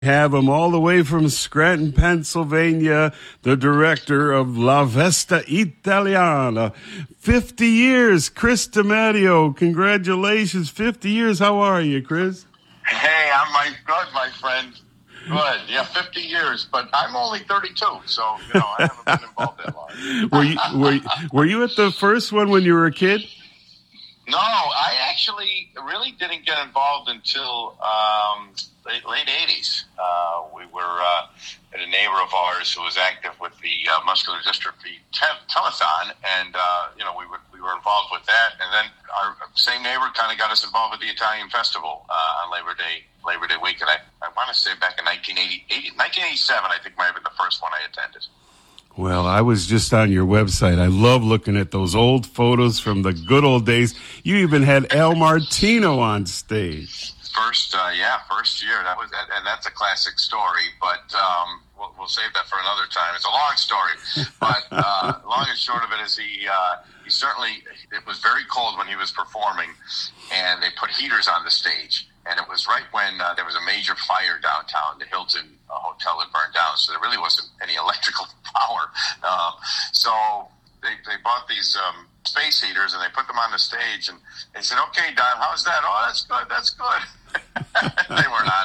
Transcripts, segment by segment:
Have him all the way from Scranton, Pennsylvania, the director of La Festa Italiana. 50 years, Chris DiMatteo. Congratulations, 50 years. How are you, Chris? Hey, I'm good, my friend. Good. Yeah, 50 years, but I'm only 32, so, I haven't been involved that long. Were you at the first one when you were a kid? No, I actually really didn't get involved until late 80s. We were at a neighbor of ours who was active with the Muscular Dystrophy Telethon, and we were involved with that. And then our same neighbor kind of got us involved with the Italian Festival on Labor Day weekend. I want to say back in 1987, I think might have been the first one I attended. Well, I was just on your website. I love looking at those old photos from the good old days. You even had Al Martino on stage. First year. And that's a classic story, but we'll save that for another time. It's a long story, but long and short of it is he certainly, it was very cold when he was performing, and they put heaters on the stage. And it was right when there was a major fire downtown. The Hilton Hotel had burned down, so there really wasn't any electrical power. So they bought these space heaters, and they put them on the stage. And they said, "Okay, Don, how's that?" "Oh, that's good. They were not.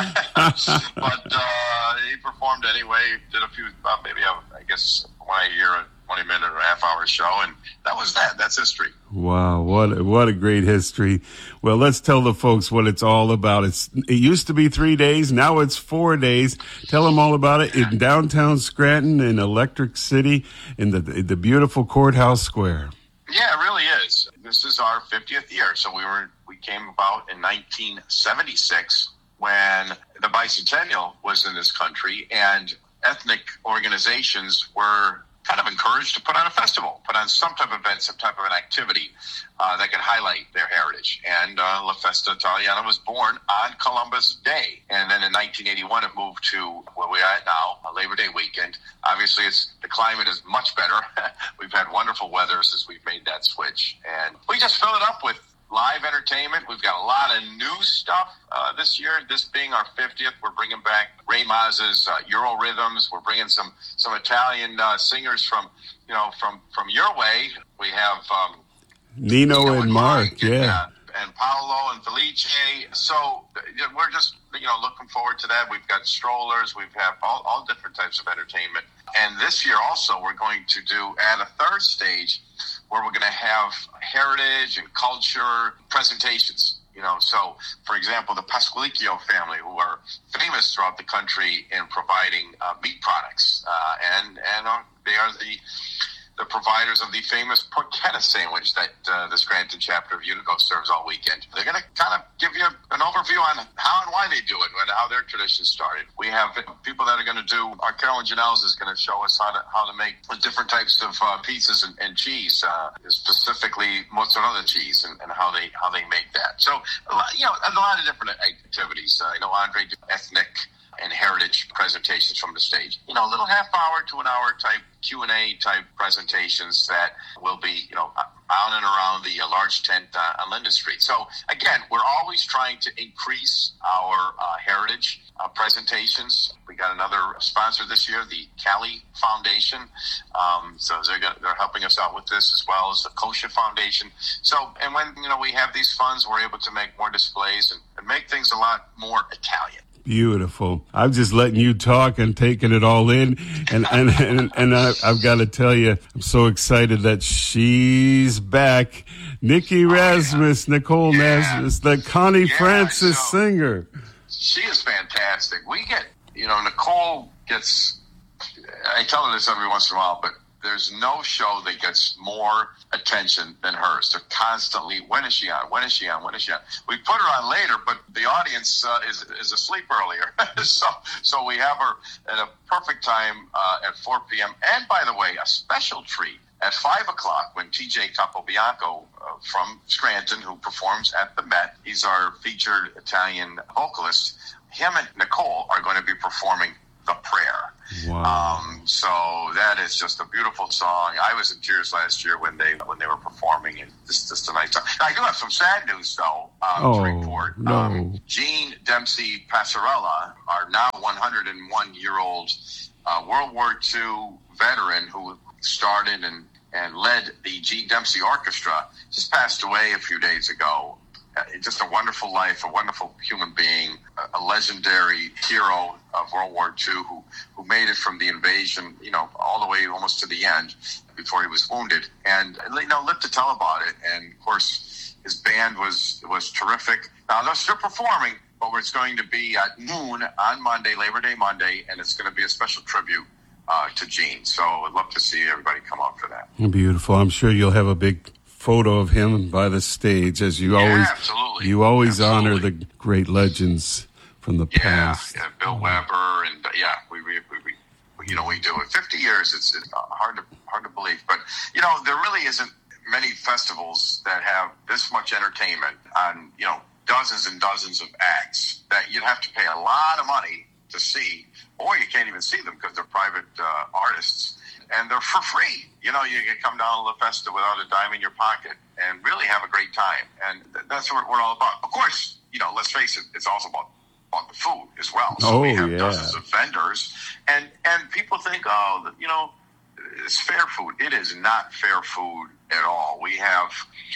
But he performed anyway. Did a few, maybe, I guess, one a year, a 20-minute or a half-hour show, and that was that. That's history. Wow, what a great history. Well, let's tell the folks what it's all about. It used to be 3 days, now it's 4 days. Tell them all about it in downtown Scranton, in Electric City, in the beautiful Courthouse Square. Yeah, it really is. This is our 50th year, so we came about in 1976 when the bicentennial was in this country, and ethnic organizations were kind of encouraged to put on a festival, put on some type of event, some type of an activity that could highlight their heritage. And La Festa Italiana was born on Columbus Day. And then in 1981, it moved to where we are at now, Labor Day weekend. Obviously, the climate is much better. We've had wonderful weather since we've made that switch. And we just fill it up with live entertainment. We've got a lot of new stuff this year. This being our 50th, we're bringing back Ray Mazza's Euro Rhythms. We're bringing some Italian singers from your way. We have Nino and Mark, yeah. And Paolo and Felice. So we're just looking forward to that. We've got strollers. We've have all different types of entertainment. And this year also we're going to add a third stage where we're going to have heritage and culture presentations. So, for example, the Pasqualicchio family, who are famous throughout the country in providing meat products, and they are the providers of the famous porchetta sandwich that the Scranton chapter of Unico serves all weekend. They're going to kind of give you an overview on how and why they do it and how their tradition started. We have people that are going to do, our Carolyn Janelles is going to show us how to make different types of pizzas and cheese, specifically mozzarella cheese and how they make that. So, a lot of different activities. I know Andre did ethnic and heritage presentations from the stage. A little half-hour to an hour type Q&A type presentations that will be, on and around the large tent on Linden Street. So, again, we're always trying to increase our heritage presentations. We got another sponsor this year, the Cali Foundation. So they're helping us out with this, as well as the Kosher Foundation. So, and when, we have these funds, we're able to make more displays and make things a lot more Italian. Beautiful. I'm just letting you talk and taking it all in. And I've got to tell you, I'm so excited that she's back. Nikki Rasmus, Nicole Rasmus, the Connie Francis singer. She is fantastic. We get, Nicole gets, I tell her this every once in a while, but there's no show that gets more attention than hers. They're constantly, when is she on? When is she on? When is she on? We put her on later, but the audience is asleep earlier. so we have her at a perfect time at 4 p.m. And by the way, a special treat at 5 o'clock when TJ Capobianco from Scranton, who performs at the Met, he's our featured Italian vocalist, him and Nicole are going to be performing The Prayer. Wow. So that is just a beautiful song. I was in tears last year when they were performing, and just a nice song. I do have some sad news though to report. No. Gene Dempsey Passarella, our now 101-year-old World War II veteran who started and led the Gene Dempsey Orchestra, just passed away a few days ago. Just a wonderful life, a wonderful human being, a legendary hero of World War II who made it from the invasion, all the way almost to the end before he was wounded, and lived to tell about it. And of course, his band was terrific. Now they're still performing, but it's going to be at noon on Monday, Labor Day Monday, and it's going to be a special tribute to Gene. So I'd love to see everybody come out for that. Beautiful. I'm sure you'll have a big photo of him by the stage, as you always absolutely. You always Absolutely. honor the great legends from the past. Yeah, Bill Weber, and we do it. 50 years, it's hard to believe, but there really isn't many festivals that have this much entertainment on dozens and dozens of acts that you'd have to pay a lot of money to see, or you can't even see them because they're private artists. And they're for free. You can come down to La Festa without a dime in your pocket and really have a great time. And that's what we're all about. Of course, let's face it, it's also about the food as well. So we have dozens of vendors. And people think, it's fair food. It is not fair food at all. We have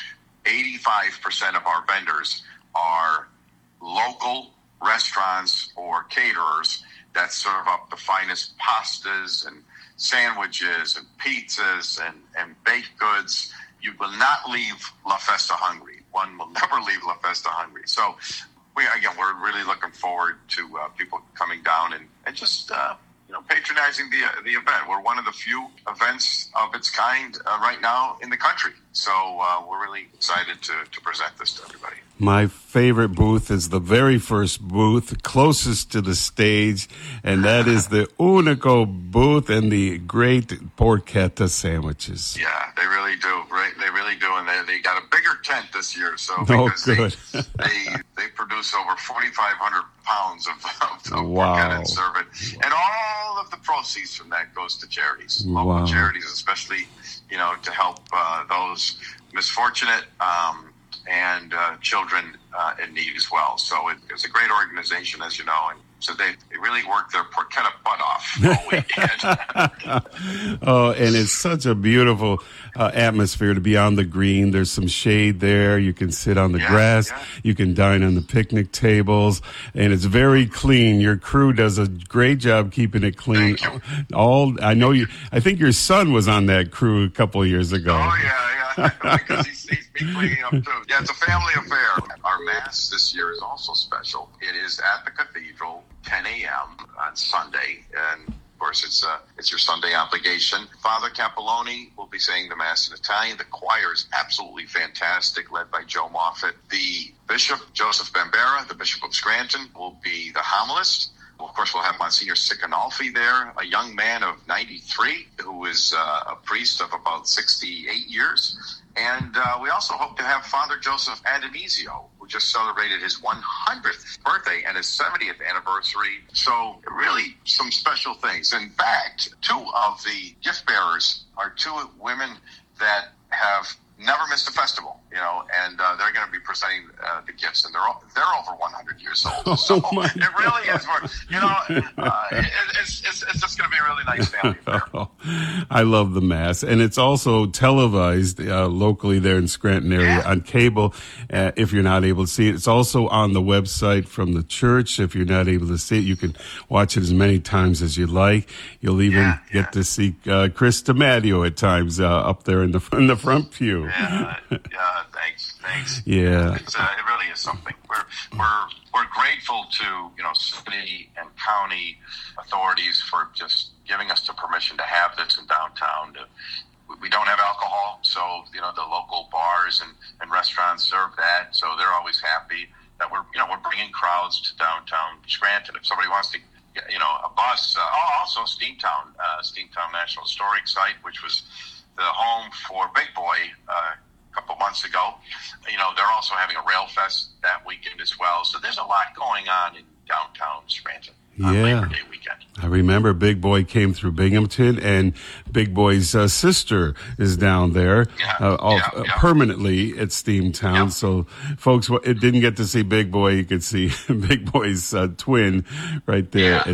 85% of our vendors are local restaurants or caterers that serve up the finest pastas and sandwiches and pizzas and baked goods. You will not leave La Festa hungry. One will never leave La Festa hungry. So we're really looking forward to people coming down and just patronizing the event. We're one of the few events of its kind right now in the country. So we're really excited to present this to everybody. My favorite booth is the very first booth closest to the stage, and that is the Unico booth and the great porchetta sandwiches. Yeah, they really do. Right? They really do, and they got a bigger tent this year. So because good. they produce over 4,500 pounds of wow. porchetta and serve it, and all of the proceeds from that goes to charities, local charities, especially to help those misfortunate and children in need as well. So it's a great organization, as you know, and so they really work their porchetta butt off all weekend. And it's such a beautiful atmosphere to be on the green. There's some shade there. You can sit on the grass. Yeah. You can dine on the picnic tables, and it's very clean. Your crew does a great job keeping it clean. Thank you. I think your son was on that crew a couple of years ago. Oh yeah, because he's been cleaning up too. Yeah, it's a family affair. Our Mass this year is also special. It is at the cathedral, 10 a.m. on Sunday, and of course it's your Sunday obligation. Father Capelloni will be saying the Mass in Italian. The choir is absolutely fantastic, led by Joe Moffat. The Bishop, Joseph Bambera, the Bishop of Scranton, will be the homilist. Of course, we'll have Monsignor Sicanolfi there, a young man of 93 who is a priest of about 68 years. And we also hope to have Father Joseph Adonisio, who just celebrated his 100th birthday and his 70th anniversary. So really some special things. In fact, two of the gift bearers are two women that have never missed a festival, and they're going to be presenting the gifts, and they're over 100 years old. So it really is, it's just going to be a really nice family affair. I love the Mass, and it's also televised locally there in Scranton area on cable. If you're not able to see it, it's also on the website from the church. If you're not able to see it, you can watch it as many times as you like. You'll even get to see Chris DiMatteo at times up there in the front pew. Yeah, thanks. Yeah, it really is something. We're grateful to city and county authorities for just giving us the permission to have this in downtown. We don't have alcohol, so the local bars and restaurants serve that, so they're always happy that we're bringing crowds to downtown Scranton. If somebody wants to a bus, also Steamtown National Historic Site, which was the home for Big Boy a couple months ago. They're also having a Rail Fest that weekend as well. So there's a lot going on in downtown Scranton on Labor Day weekend. I remember Big Boy came through Binghamton, and Big Boy's sister is down there permanently at Steamtown. Yep. So, folks, it didn't get to see Big Boy. You could see Big Boy's twin right there Yeah. at